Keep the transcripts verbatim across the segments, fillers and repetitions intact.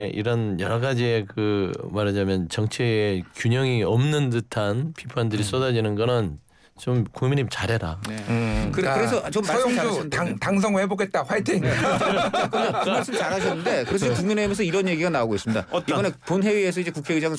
이런 여러 가지의 그 말하자면 정치의 균형이 없는 듯한 비판들이 음. 쏟아지는 거는 좀 국민님 잘해라. 네. 음. 그래, 그래서 좀 말씀 잘하셨는데 당, 당선해보겠다. 화이팅. 네. 그 말씀 잘하셨는데 그래서 국민의힘에서 이런 얘기가 나오고 있습니다. 어떤? 이번에 본회의에서 이제 국회의장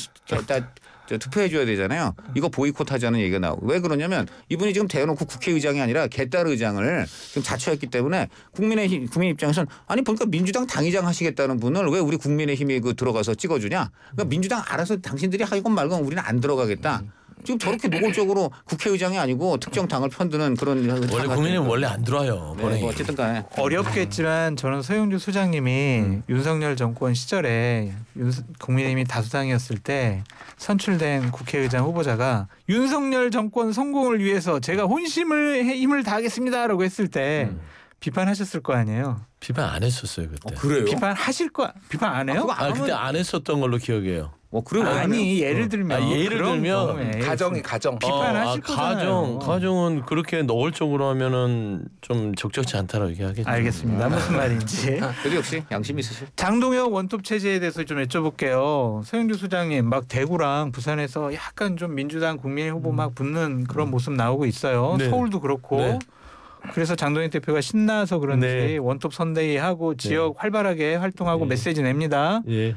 투표해 줘야 되잖아요. 이거 보이콧하자는 얘기가 나오고 왜 그러냐면 이분이 지금 대놓고 국회의장이 아니라 개딸 의장을 지금 자처했기 때문에 국민의힘 국민 입장에서는 아니 보니까 민주당 당의장 하시겠다는 분을 왜 우리 국민의힘이 그 들어가서 찍어주냐? 그러니까 민주당 알아서 당신들이 하건 말건 우리는 안 들어가겠다. 지금 저렇게 노골적으로 국회의장이 아니고 특정 당을 편드는 그런 원래 국민은 원래 안 들어와요. 네, 뭐 어쨌든 간에 어렵겠지만 저는 서영주 소장님이 음. 윤석열 정권 시절에 윤, 국민의힘이 다수당이었을 때 선출된 국회의장 후보자가 윤석열 정권 성공을 위해서 제가 혼심을 힘을 다하겠습니다라고 했을 때 음. 비판하셨을 거 아니에요. 비판 안 했었어요 그때. 어, 그래요? 비판하실 거 비판 안 해요? 아, 아 그때 안 했었던 걸로 기억해요. 뭐 그런 아니 예를 들면 아, 예를 들면 가정이 가정 비판하실 어, 아, 가정 가정은 그렇게 노골적으로 하면은 좀 적절치 않다라고 얘기하겠죠. 알겠습니다. 무슨 말인지. 그래도 역시 양심 있으시죠. 장동혁 원톱 체제에 대해서 좀 여쭤볼게요. 서영주 소장님 막 대구랑 부산에서 약간 좀 민주당 국민의 후보 막 붙는 그런 모습 나오고 있어요. 네. 서울도 그렇고. 네. 그래서 장동혁 대표가 신나서 그런지 네. 원톱 선대위하고 지역 네. 활발하게 활동하고 네. 메시지 냅니다. 네.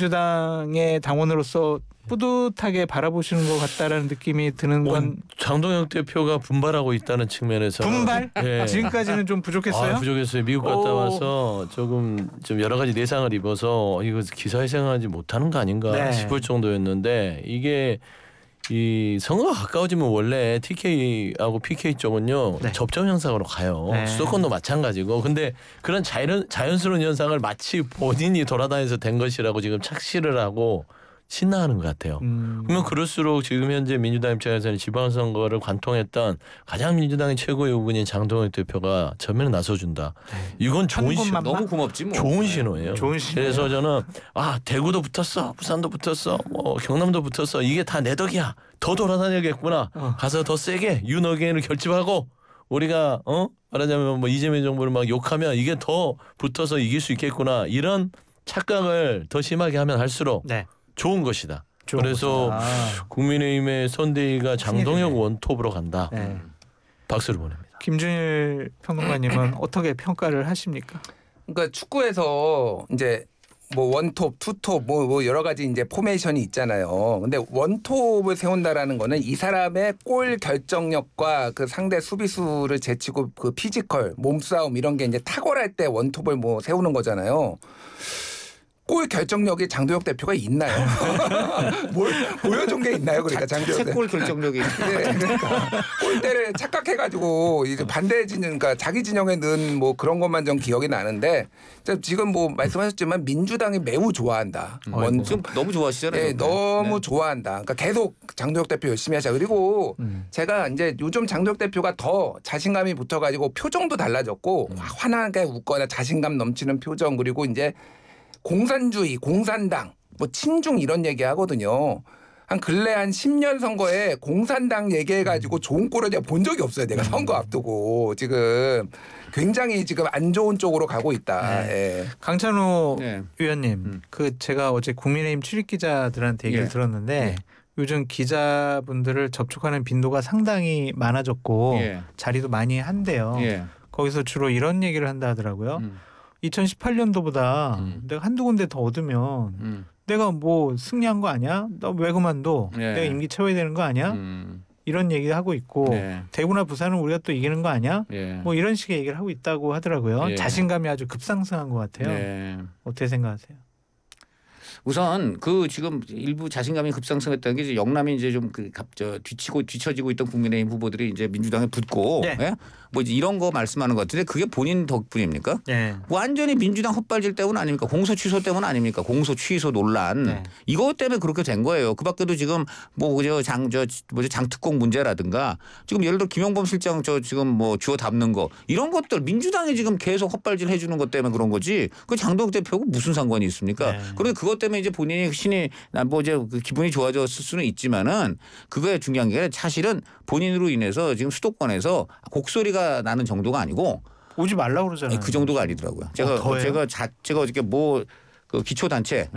민주당의 당원으로서 뿌듯하게 바라보시는 것 같다라는 느낌이 드는 건 장동혁 대표가 분발하고 있다는 측면에서 분발? 네. 지금까지는 좀 부족했어요? 아, 부족했어요. 미국 갔다 오. 와서 조금 좀 여러 가지 내상을 입어서 이거 기사에 생각하지 못하는 거 아닌가 네. 싶을 정도였는데 이게 이 선거가 가까워지면 원래 티케이하고 피케이 쪽은요 네. 접점 현상으로 가요. 네. 수도권도 마찬가지고. 근데 그런 자연, 자연스러운 현상을 마치 본인이 돌아다녀서 된 것이라고 지금 착시를 하고 신나하는 것 같아요. 음. 그러면 그럴수록 지금 현재 민주당 입장에서는 지방선거를 관통했던 가장 민주당의 최고의 후보인 장동혁 대표가 전면에 나서준다. 네. 이건 좋은 신호. 너무 고맙지 뭐. 좋은 신호예요. 좋은 신호. 그래서 저는 아 대구도 붙었어, 부산도 붙었어, 뭐 경남도 붙었어. 이게 다 내 덕이야. 더 돌아다녀야겠구나. 어. 가서 더 세게 윤어게인을 결집하고 우리가 어 말하자면 뭐 이재명 정부를 막 욕하면 이게 더 붙어서 이길 수 있겠구나. 이런 착각을 더 심하게 하면 할수록. 네. 좋은 것이다. 좋은 그래서 것이다. 국민의힘의 선대위가 장동혁 원톱으로 간다. 네. 박수를 보냅니다. 김준일 평론가님은 어떻게 평가를 하십니까? 그러니까 축구에서 이제 뭐 원톱, 투톱 뭐, 뭐 여러 가지 이제 포메이션이 있잖아요. 근데 원톱을 세운다라는 거는 이 사람의 골 결정력과 그 상대 수비수를 제치고 그 피지컬, 몸싸움 이런 게 이제 탁월할 때 원톱을 뭐 세우는 거잖아요. 골 결정력이 장동혁 대표가 있나요? 뭘 보여준 게 있나요? 그러니까 장동혁 대표. 골 결정력이. 네, 그러니까 골대를 착각해가지고 이제 반대 진영, 그러니까 자기 진영에 넣은 뭐 그런 것만 좀 기억이 나는데 지금 뭐 말씀하셨지만 민주당이 매우 좋아한다. 음. 원, 지금 너무 좋아하시잖아요. 네, 너무 네. 좋아한다. 그러니까 계속 장동혁 대표 열심히 하자. 그리고 음. 제가 이제 요즘 장동혁 대표가 더 자신감이 붙어가지고 표정도 달라졌고 음. 환하게 웃거나 자신감 넘치는 표정 그리고 이제. 공산주의, 공산당, 뭐 친중 이런 얘기 하거든요. 한 근래 한 십 년 선거에 공산당 얘기해가지고 좋은 꼴을 내가 본 적이 없어요. 내가 선거 앞두고 지금 굉장히 지금 안 좋은 쪽으로 가고 있다. 네. 예. 강찬호 네. 의원님, 음. 그 제가 어제 국민의힘 출입 기자들한테 얘기를 예. 들었는데 예. 요즘 기자분들을 접촉하는 빈도가 상당히 많아졌고 예. 자리도 많이 한대요. 예. 거기서 주로 이런 얘기를 한다 하더라고요. 음. 이천십팔 년도보다 음. 내가 한두 군데 더 얻으면 음. 내가 뭐 승리한 거 아니야? 나 왜 그만둬? 예. 내가 임기 채워야 되는 거 아니야? 음. 이런 얘기를 하고 있고 예. 대구나 부산은 우리가 또 이기는 거 아니야? 예. 뭐 이런 식의 얘기를 하고 있다고 하더라고요. 예. 자신감이 아주 급상승한 것 같아요. 예. 어떻게 생각하세요? 우선 그 지금 일부 자신감이 급상승했다는 게 이제 영남이 이제 좀 그 갑저 뒤치고 뒤처지고 있던 국민의힘 후보들이 이제 민주당에 붙고 네. 예? 뭐 이제 이런 거 말씀하는 것 같은데 그게 본인 덕분입니까? 네. 완전히 민주당 헛발질 때문 아닙니까? 공소 취소 때문 아닙니까? 공소 취소 논란 네. 이것 때문에 그렇게 된 거예요. 그밖에도 지금 뭐 그저 장저 뭐죠 장특공 문제라든가 지금 예를 들어 김용범 실장 저 지금 뭐 주워 담는 거 이런 것들 민주당이 지금 계속 헛발질 해주는 것 때문에 그런 거지. 그 장동혁 대표하고 무슨 상관이 있습니까? 네. 그런데 그것 때문에 이제 본인이 신이 뭐 이제 기분이 좋아졌을 수는 있지만은 그거에 중요한 게 사실은 본인으로 인해서 지금 수도권에서 곡소리가 나는 정도가 아니고 오지 말라고 그러잖아요. 그 정도가 아니더라고요. 제가 어, 제가 자, 제가 어저께 뭐 그 기초 단체